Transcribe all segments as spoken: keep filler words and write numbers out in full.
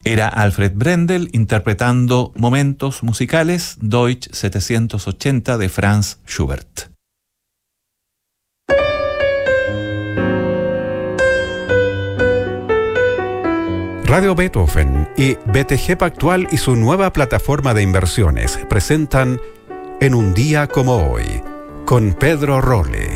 Era Alfred Brendel interpretando Momentos musicales Deutsch setecientos ochenta de Franz Schubert. Radio Beethoven y B T G Pactual y su nueva plataforma de inversiones presentan En un día como hoy, con Pedro Rolle.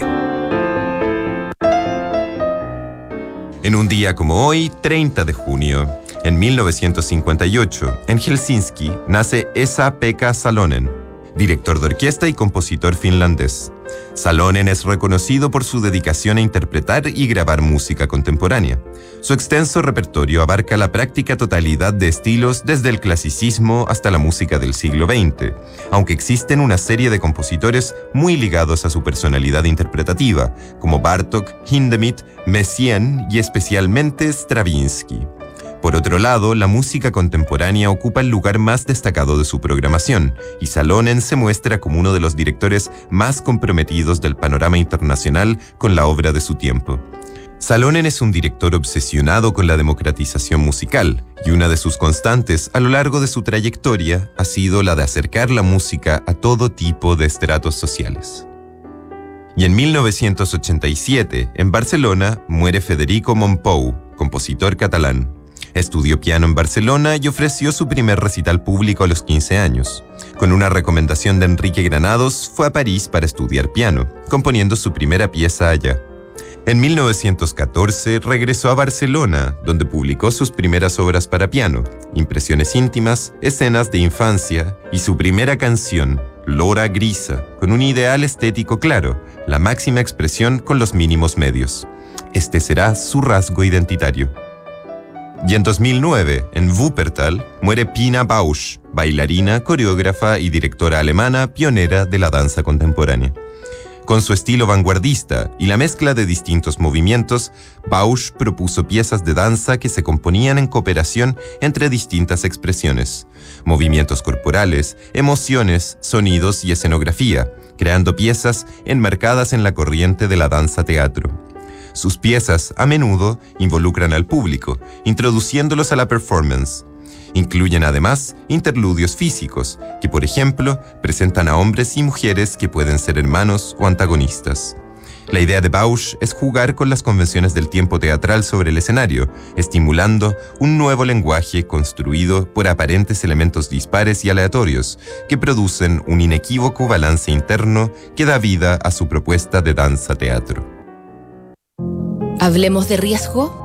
En un día como hoy, treinta de junio, en mil novecientos cincuenta y ocho, en Helsinki, nace Esa-Pekka Salonen, director de orquesta y compositor finlandés. Salonen es reconocido por su dedicación a interpretar y grabar música contemporánea. Su extenso repertorio abarca la práctica totalidad de estilos desde el clasicismo hasta la música del siglo veinte, aunque existen una serie de compositores muy ligados a su personalidad interpretativa, como Bartók, Hindemith, Messiaen y especialmente Stravinsky. Por otro lado, la música contemporánea ocupa el lugar más destacado de su programación, y Salonen se muestra como uno de los directores más comprometidos del panorama internacional con la obra de su tiempo. Salonen es un director obsesionado con la democratización musical, y una de sus constantes a lo largo de su trayectoria ha sido la de acercar la música a todo tipo de estratos sociales. Y en mil novecientos ochenta y siete, en Barcelona, muere Federico Mompou, compositor catalán. Estudió piano en Barcelona y ofreció su primer recital público a los quince años. Con una recomendación de Enrique Granados, fue a París para estudiar piano, componiendo su primera pieza allá. En mil novecientos catorce regresó a Barcelona, donde publicó sus primeras obras para piano, Impresiones íntimas, Escenas de infancia y su primera canción, Lora Grisa, con un ideal estético claro, la máxima expresión con los mínimos medios. Este será su rasgo identitario. Y en dos mil nueve, en Wuppertal, muere Pina Bausch, bailarina, coreógrafa y directora alemana pionera de la danza contemporánea. Con su estilo vanguardista y la mezcla de distintos movimientos, Bausch propuso piezas de danza que se componían en cooperación entre distintas expresiones, movimientos corporales, emociones, sonidos y escenografía, creando piezas enmarcadas en la corriente de la danza-teatro. Sus piezas, a menudo, involucran al público, introduciéndolos a la performance. Incluyen además interludios físicos, que por ejemplo, presentan a hombres y mujeres que pueden ser hermanos o antagonistas. La idea de Bausch es jugar con las convenciones del tiempo teatral sobre el escenario, estimulando un nuevo lenguaje construido por aparentes elementos dispares y aleatorios, que producen un inequívoco balance interno que da vida a su propuesta de danza-teatro. Hablemos de riesgo